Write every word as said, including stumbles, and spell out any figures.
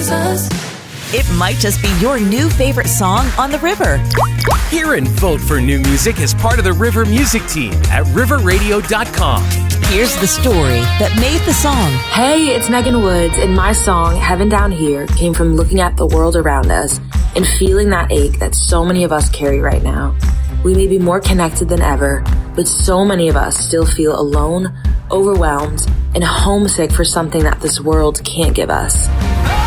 Jesus. It might just be your new favorite song on the river. Hear and vote for new music as part of the River Music Team at river radio dot com. Here's the story that made the song. Hey, it's Megan Woods, and my song, Heaven Down Here, came from looking at the world around us and feeling that ache that so many of us carry right now. We may be more connected than ever, but so many of us still feel alone, overwhelmed, and homesick for something that this world can't give us.